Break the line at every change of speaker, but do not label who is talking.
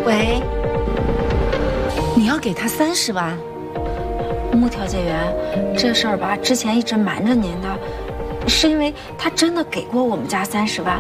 喂，你要给他30万？
穆调解员，这事儿吧，之前一直瞒着您的，是因为他真的给过我们家30万，